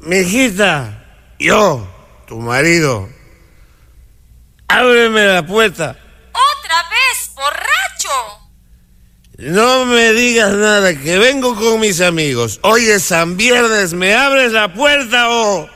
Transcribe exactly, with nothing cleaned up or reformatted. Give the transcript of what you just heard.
Mijita, yo, tu marido, ábreme la puerta. ¡Otra vez, borracho! No me digas nada, que vengo con mis amigos. Hoy es San Viernes, ¿me abres la puerta o...?